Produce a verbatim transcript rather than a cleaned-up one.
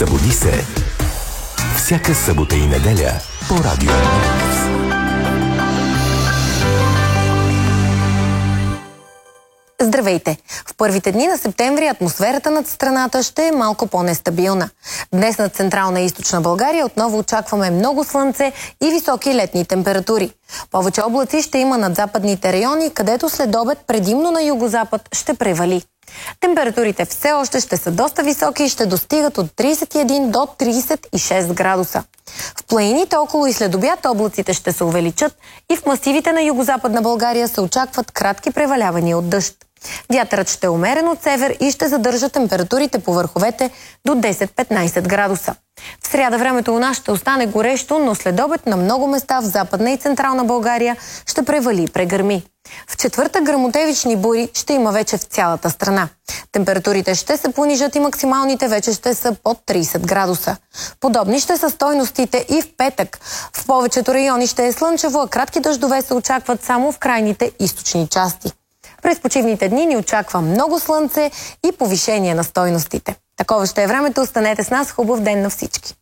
Събуди се. Всяка събота и неделя по Радио Пловдив. Здравейте! В първите дни на септември атмосферата над страната ще е малко по-нестабилна. Днес над Централна и Източна България отново очакваме много слънце и високи летни температури. Повече облаци ще има над западните райони, където след обед предимно на югозапад ще превали. Температурите все още ще са доста високи и ще достигат от тридесет и един до тридесет и шест градуса. В планините около и след обяд облаците ще се увеличат и в масивите на югозападна България се очакват кратки превалявания от дъжд. Вятърът ще е умерен от север и ще задържа температурите по върховете до десет-петнадесет градуса. В сряда времето у нас ще остане горещо, но след обед на много места в Западна и Централна България ще превали и прегърми. В четвъртък гръмотевични бури ще има вече в цялата страна. Температурите ще се понижат и максималните вече ще са под тридесет градуса. Подобни ще са стойностите и в петък. В повечето райони ще е слънчево, а кратки дъждове се очакват само в крайните източни части. През почивните дни ни очаква много слънце и повишение на стойностите. Такова ще е времето. Останете с нас. Хубав ден на всички!